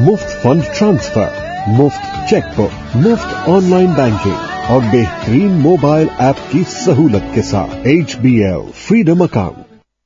मुफ्त fund transfer, मुफ्त chequebook, मुफ्त ऑनलाइन बैंकिंग और बेहतरीन मोबाइल ऐप की सहूलत के साथ HBL freedom account.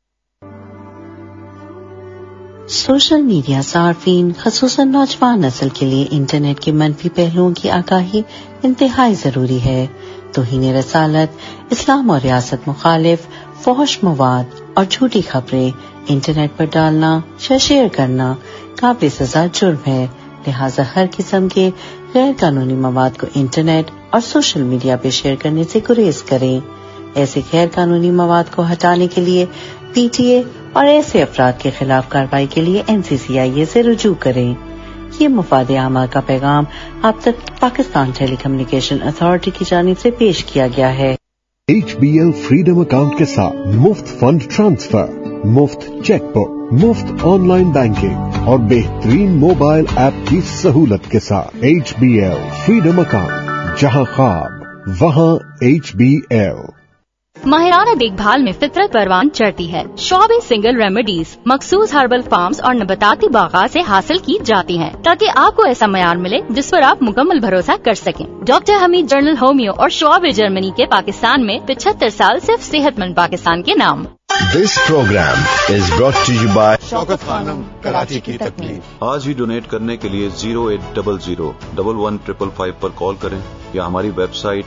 Social media सार्फिन ख़ुसूसन नौजवान नस्ल के लिए इंटरनेट के मनफी पहलुओं की आगाही इंतहाई ज़रूरी है। तौहीन रसालत, इस्लाम और रियासत मुखालिफ फौहश मवाद और झूठी खबरें इंटरनेट पर डालना या शेयर करना काबिल सजा जुर्म है। लिहाजा हर किस्म के गैर कानूनी मवाद को इंटरनेट और सोशल मीडिया पे शेयर करने से गुरेज करें। ऐसे गैर कानूनी मवाद को हटाने के लिए PTA और ऐसे अफराद के खिलाफ कार्रवाई के लिए NCCIA से रुजू करें। ये मुफाद आमा का पैगाम आप तक पाकिस्तान टेली कम्युनिकेशन अथॉरिटी की जानिब से पेश किया गया है। HBL फ्रीडम अकाउंट के साथ मुफ्त फंड ट्रांसफर, मुफ्त चेकबुक, मुफ्त ऑनलाइन बैंकिंग और बेहतरीन मोबाइल ऐप की सहूलत के साथ HBL फ्रीडम अकाउंट, जहां ख्वाब वहां HBL। माहिराना देखभाल में फितरत परवान चढ़ती है। शॉबे सिंगल रेमेडीज मखसूस हर्बल फार्म्स और नबाताती बागात से हासिल की जाती हैं, ताकि आपको ऐसा मयार मिले जिस पर आप मुकम्मल भरोसा कर सकें। डॉक्टर हमीद जनरल होमियो और शॉबे जर्मनी के पाकिस्तान में 75 साल सिर्फ सेहतमंद पाकिस्तान के नाम। This program is brought to you by Shaukat Khanam, Karachi की तकलीफ। आज ही डोनेट करने के लिए 0800-11-555 पर कॉल करें या हमारी वेबसाइट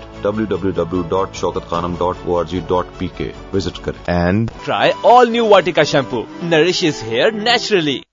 www.shaukatkhanam.org.pk विजिट करें। and try all new Vatika shampoo, nourishes hair naturally.